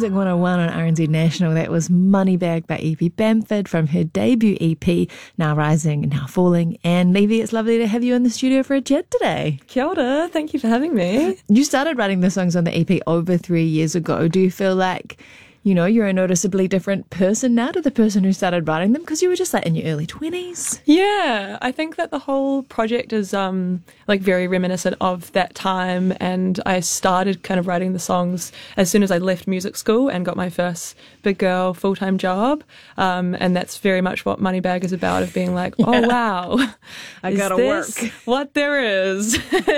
Music 101 on RNZ National. That was Moneybag by Evie Bamford from her debut EP, Now Rising and Now Falling. And Evie, it's lovely to have you in the studio for a chat today. Kia ora, thank you for having me. You started writing the songs on the EP over 3 years ago. Do you feel like, you know, you're a noticeably different person now to the person who started writing them? Because you were just like in your early 20s. Yeah, I think that the whole project is like very reminiscent of that time, and I started kind of writing the songs as soon as I left music school and got my first big girl full-time job, and that's very much what Moneybag is about, of being like, oh wow, I gotta work. What there is.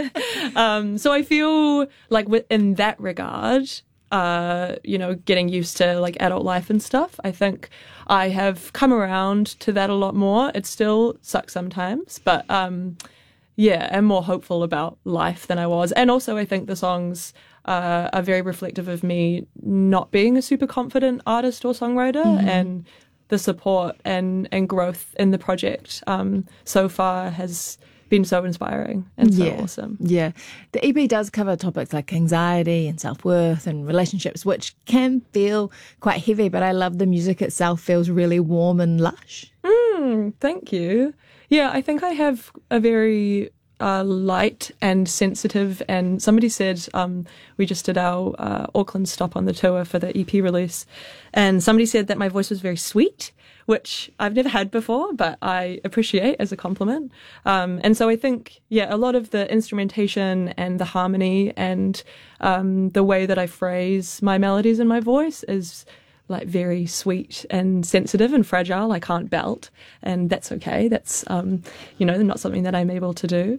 So I feel like in that regard, you know, getting used to like adult life and stuff, I think I have come around to that a lot more. It still sucks sometimes, but yeah, I'm more hopeful about life than I was. And also I think the songs are very reflective of me not being a super confident artist or songwriter, and the support and growth in the project so far has been so inspiring and so awesome. Yeah. The EP does cover topics like anxiety and self-worth and relationships, which can feel quite heavy, but I love the music itself feels really warm and lush. Thank you. Yeah, I think I have a very light and sensitive, and somebody said we just did our Auckland stop on the tour for the EP release, and somebody said that my voice was very sweet, which I've never had before, but I appreciate as a compliment. And so I think, yeah, a lot of the instrumentation and the harmony and the way that I phrase my melodies in my voice is like very sweet and sensitive and fragile. I can't belt, and that's okay. That's, you know, not something that I'm able to do.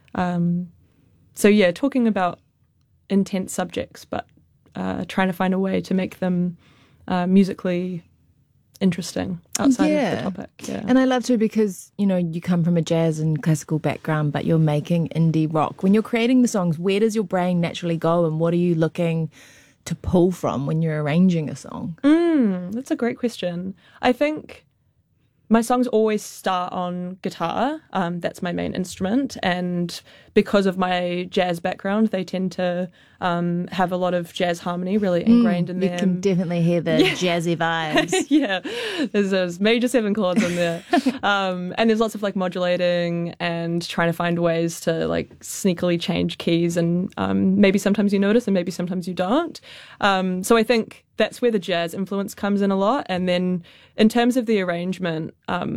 So yeah, talking about intense subjects, but trying to find a way to make them musically interesting outside of the topic. Yeah. And I love to, because, you know, you come from a jazz and classical background, but you're making indie rock. When you're creating the songs, where does your brain naturally go, and what are you looking to pull from when you're arranging a song? That's a great question. I think my songs always start on guitar. That's my main instrument, and because of my jazz background, they tend to have a lot of jazz harmony really ingrained in them. You can definitely hear the jazzy vibes. Yeah, there's those major 7 chords in there, and there's lots of like modulating and trying to find ways to like sneakily change keys, and maybe sometimes you notice and maybe sometimes you don't. So I think that's where the jazz influence comes in a lot. And then in terms of the arrangement,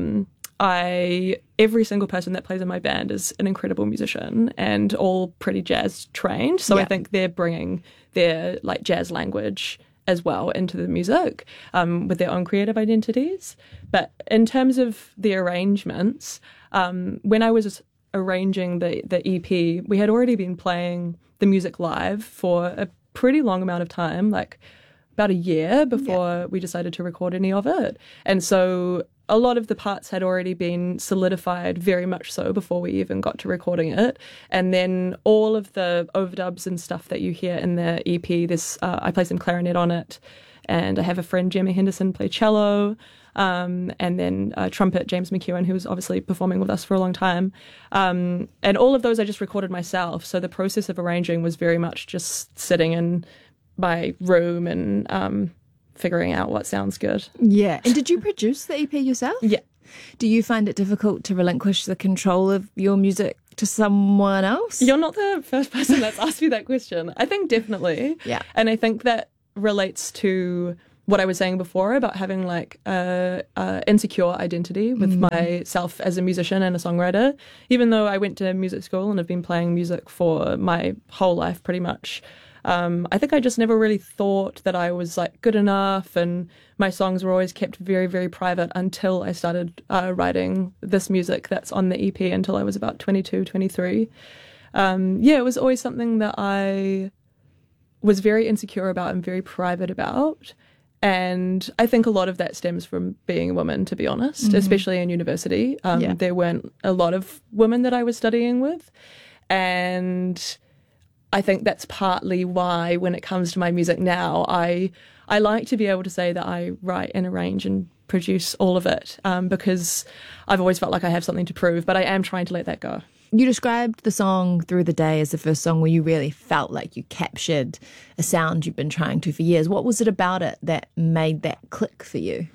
every single person that plays in my band is an incredible musician and all pretty jazz trained. So I think they're bringing their like jazz language as well into the music, with their own creative identities. But in terms of the arrangements, when I was arranging the EP, we had already been playing the music live for a pretty long amount of time, like about a year before we decided to record any of it. And so a lot of the parts had already been solidified, very much so, before we even got to recording it. And then all of the overdubs and stuff that you hear in the EP, I play some clarinet on it, and I have a friend, Jeremy Henderson, play cello, and then trumpet, James McEwen, who was obviously performing with us for a long time. And all of those I just recorded myself. So the process of arranging was very much just sitting in my room and figuring out what sounds good. Yeah. And did you produce the EP yourself? Yeah. Do you find it difficult to relinquish the control of your music to someone else? You're not the first person that's asked me that question. I think definitely. Yeah. And I think that relates to what I was saying before about having like a insecure identity with myself as a musician and a songwriter. Even though I went to music school and have been playing music for my whole life pretty much, I think I just never really thought that I was like good enough, and my songs were always kept very, very private until I started writing this music that's on the EP until I was about 22, 23. It was always something that I was very insecure about and very private about. And I think a lot of that stems from being a woman, to be honest, especially in university. There weren't a lot of women that I was studying with. And I think that's partly why when it comes to my music now, I like to be able to say that I write and arrange and produce all of it, because I've always felt like I have something to prove, but I am trying to let that go. You described the song Through the Day as the first song where you really felt like you captured a sound you've been trying to for years. What was it about it that made that click for you?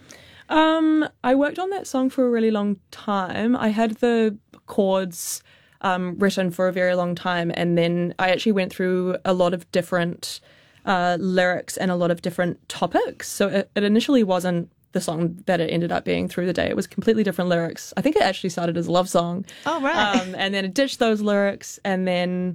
I worked on that song for a really long time. I had the chords written for a very long time, and then I actually went through a lot of different lyrics and a lot of different topics. So it initially wasn't the song that it ended up being Through the Day. It was completely different lyrics. I think it actually started as a love song. Oh, right. And then it ditched those lyrics and then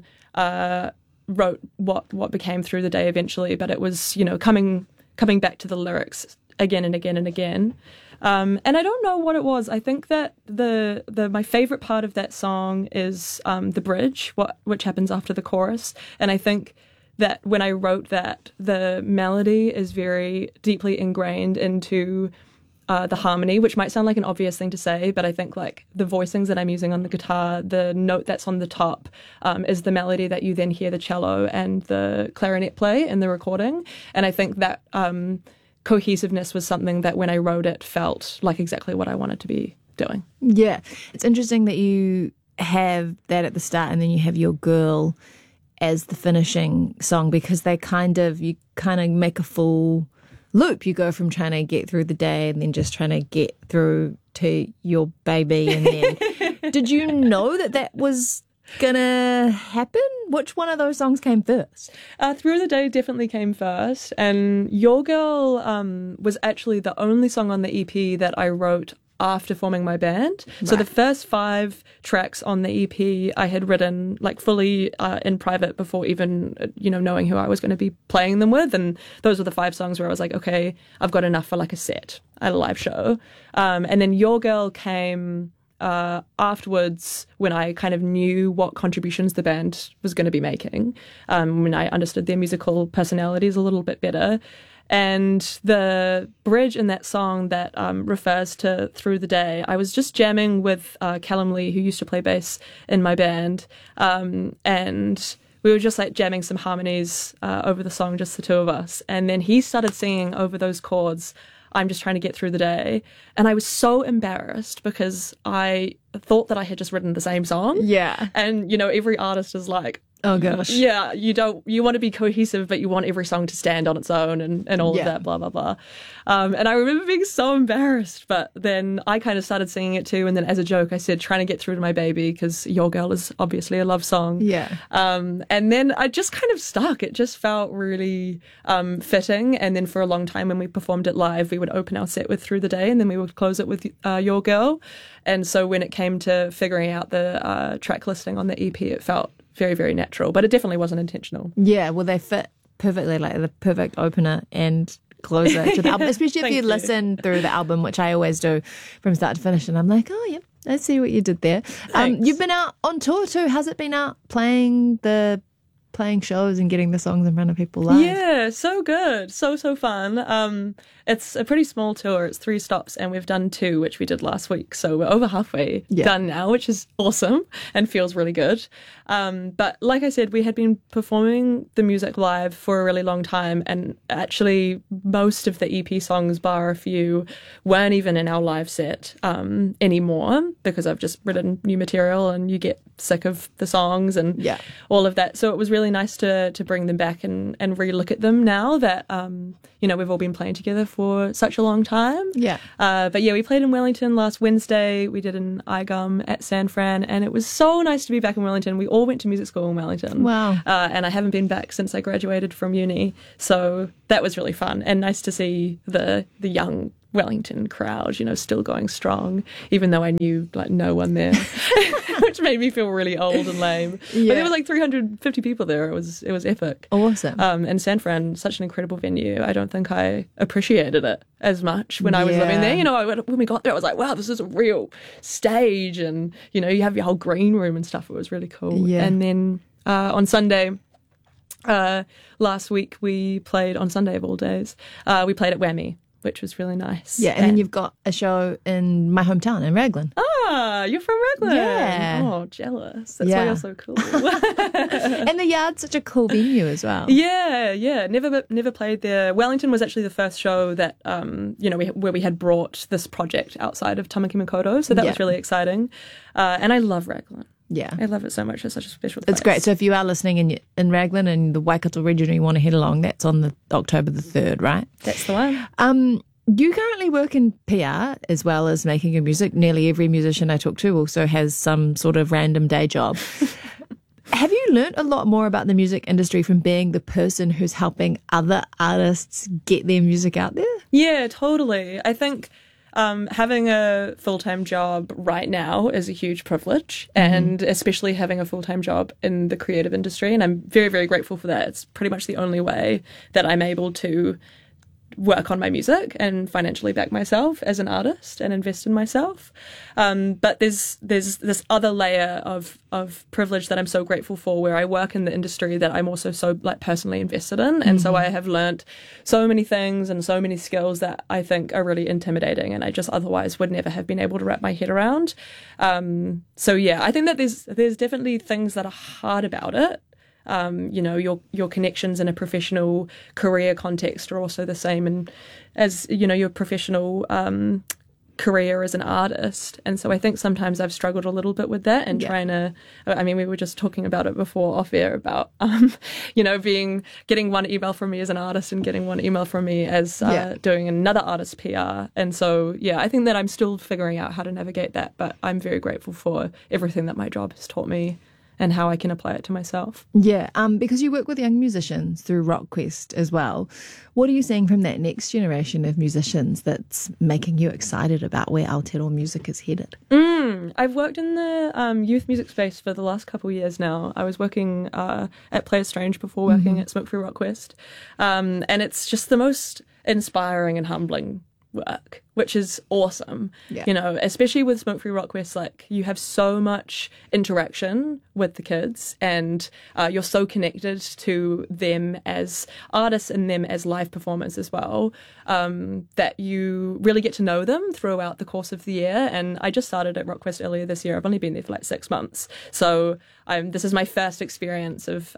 wrote what became Through the Day eventually. But it was, coming back to the lyrics again and again and again. And I don't know what it was. I think that my favorite part of that song is the bridge, which happens after the chorus. And I think that when I wrote that, the melody is very deeply ingrained into the harmony, which might sound like an obvious thing to say, but I think like the voicings that I'm using on the guitar, the note that's on the top is the melody that you then hear the cello and the clarinet play in the recording. And I think that cohesiveness was something that when I wrote it felt like exactly what I wanted to be doing. Yeah. It's interesting that you have that at the start and then you have Your Girl as the finishing song, because you kind of make a full loop. You go from trying to get through the day and then just trying to get through to your baby. And then did you know that was gonna happen? Which one of those songs came first? Through the Day definitely came first, and Your Girl was actually the only song on the EP that I wrote after forming my band. Right. So the first 5 tracks on the EP I had written like fully in private before even knowing who I was going to be playing them with, and those were the 5 songs where I was like, okay, I've got enough for like a set at a live show. And then Your Girl came afterwards, when I kind of knew what contributions the band was going to be making, when I understood their musical personalities a little bit better. And the bridge in that song that refers to Through the Day, I was just jamming with Callum Lee, who used to play bass in my band, and we were just like jamming some harmonies over the song, just the two of us. And then he started singing over those chords, I'm just trying to get through the day. And I was so embarrassed because I thought that I had just written the same song. Yeah. And, every artist is like, oh gosh. Yeah, you want to be cohesive, but you want every song to stand on its own and all of that, blah, blah, blah. And I remember being so embarrassed, but then I kind of started singing it too. And then as a joke, I said, trying to get through to my baby, because Your Girl is obviously a love song. Yeah. And then I just kind of stuck. It just felt really fitting. And then for a long time when we performed it live, we would open our set with Through the Day and then we would close it with Your Girl. And so when it came to figuring out the track listing on the EP, it felt very, very natural, but it definitely wasn't intentional. Yeah, well, they fit perfectly, like the perfect opener and closer to the album, especially if you listen through the album, which I always do from start to finish, and I'm like, oh, yeah, I see what you did there. You've been out on tour too. How's it been out playing shows and getting the songs in front of people live? Yeah, so good. So fun. It's a pretty small tour. It's 3 stops and we've done 2, which we did last week. So we're over halfway done now, which is awesome and feels really good. But like I said, we had been performing the music live for a really long time, and actually most of the EP songs, bar a few, weren't even in our live set anymore, because I've just written new material and you get sick of the songs and all of that. So it was really nice to bring them back and re-look at them now that we've all been playing together for such a long time. But we played in Wellington last Wednesday. We did an iGum at San Fran, and it was so nice to be back in Wellington. We all went to music school in Wellington. Wow. And I haven't been back since I graduated from uni, so that was really fun and nice to see the young Wellington crowd, still going strong, even though I knew like no one there, which made me feel really old and lame. But there were like 350 people there. It was epic. Awesome. And San Fran, such an incredible venue. I don't think I appreciated it as much when I was living there. When we got there, I was like, wow, this is a real stage, and you have your whole green room and stuff. It was really cool. Yeah. And then on Sunday, last week we played on Sunday of all days. We played at Whammy, which was really nice. Yeah, and then you've got a show in my hometown in Raglan. Ah, you're from Raglan. Yeah. Oh, jealous. That's why you're so cool. And the Yard's such a cool venue as well. Yeah. Never played there. Wellington was actually the first show that, where we had brought this project outside of Tamaki Makaurau, so that was really exciting. And I love Raglan. Yeah. I love it so much. It's such a special place. It's great. So if you are listening in Raglan and the Waikato region and you want to head along, that's on the October the 3rd, right? That's the one. You currently work in PR as well as making your music. Nearly every musician I talk to also has some sort of random day job. Have you learnt a lot more about the music industry from being the person who's helping other artists get their music out there? Yeah, totally. I think having a full-time job right now is a huge privilege, and especially having a full-time job in the creative industry. And I'm very, very grateful for that. It's pretty much the only way that I'm able to work on my music and financially back myself as an artist and invest in myself. But there's this other layer of privilege that I'm so grateful for, where I work in the industry that I'm also so like personally invested in. And so I have learnt so many things and so many skills that I think are really intimidating and I just otherwise would never have been able to wrap my head around. So yeah, I think that there's definitely things that are hard about it. Your connections in a professional career context are also the same, and as your professional career as an artist. And so I think sometimes I've struggled a little bit with that and trying to. I mean, we were just talking about it before off air about getting one email from me as an artist and getting one email from me as doing another artist PR. And so I think that I'm still figuring out how to navigate that, but I'm very grateful for everything that my job has taught me and how I can apply it to myself. Yeah, because you work with young musicians through RockQuest as well. What are you seeing from that next generation of musicians that's making you excited about where Aotearoa music is headed? I've worked in the youth music space for the last couple of years now. I was working at Play Strange before working at Smoke Free RockQuest. And it's just the most inspiring and humbling work, which is awesome. Especially with Smoke Free RockQuest, like you have so much interaction with the kids and you're so connected to them as artists and them as live performers as well, that you really get to know them throughout the course of the year. And I just started at RockQuest earlier this year. I've only been there for like 6 months, so this is my first experience of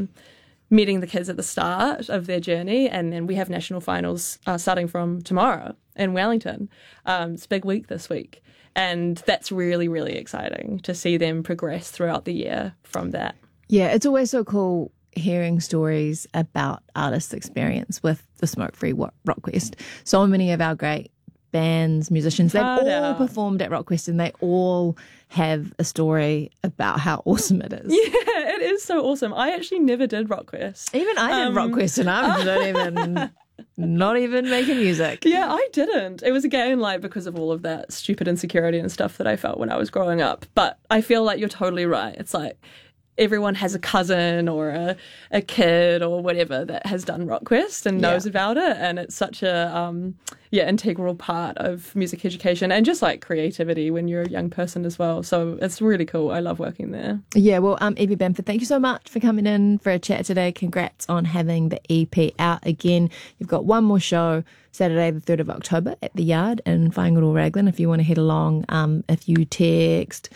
meeting the kids at the start of their journey. And then we have national finals starting from tomorrow in Wellington. It's a big week this week. And that's really, really exciting to see them progress throughout the year from that. Yeah, it's always so cool hearing stories about artists' experience with the Smoke Free RockQuest. So many of our great bands, musicians, they've all performed at RockQuest and they all have a story about how awesome it is. Yeah, it is so awesome. I actually never did RockQuest. Even I did RockQuest and I'm not even making music. Yeah, I didn't. It was again like because of all of that stupid insecurity and stuff that I felt when I was growing up. But I feel like you're totally right. It's like everyone has a cousin or a kid or whatever that has done RockQuest and knows about it, and it's such a integral part of music education and just like creativity when you're a young person as well. So it's really cool. I love working there. Yeah, well, Evie Bamford, thank you so much for coming in for a chat today. Congrats on having the EP out again. You've got one more show Saturday the 3rd of October at the Yard in Whangaroa Raglan if you want to head along. If you text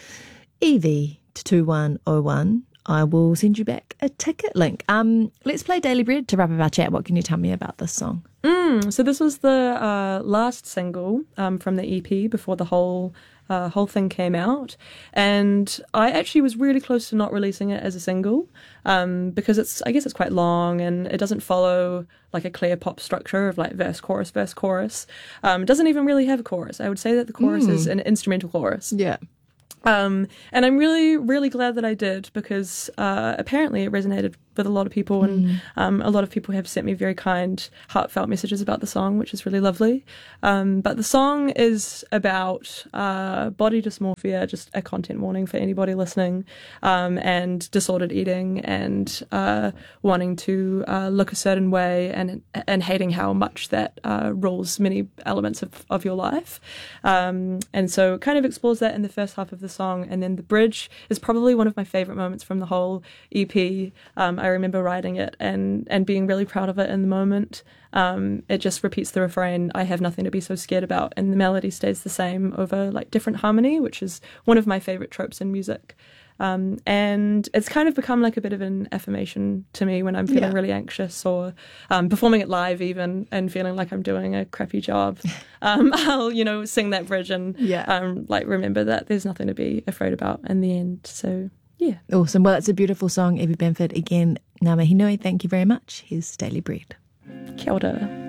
Evie to 2101, I will send you back a ticket link. Let's play Daily Bread to wrap up our chat. What can you tell me about this song? So this was the last single from the EP before the whole thing came out, and I actually was really close to not releasing it as a single because I guess it's quite long and it doesn't follow like a clear pop structure of like verse, chorus. It doesn't even really have a chorus. I would say that the chorus is an instrumental chorus. Yeah. And I'm really, really glad that I did because apparently it resonated with a lot of people, and a lot of people have sent me very kind, heartfelt messages about the song, which is really lovely. But the song is about body dysmorphia, just a content warning for anybody listening, and disordered eating and wanting to look a certain way and hating how much that rules many elements of your life. And so it kind of explores that in the first half of the song, and then the bridge is probably one of my favourite moments from the whole EP. I remember writing it and being really proud of it in the moment. It just repeats the refrain, I have nothing to be so scared about, and the melody stays the same over like different harmony, which is one of my favourite tropes in music. And it's kind of become like a bit of an affirmation to me when I'm feeling really anxious or performing it live even and feeling like I'm doing a crappy job. I'll, sing that bridge and remember that there's nothing to be afraid about in the end. So, yeah. Awesome. Well, it's a beautiful song. Evie Bamford, again, ngā mihi nui. Thank you very much. Here's Daily Bread. Kia ora.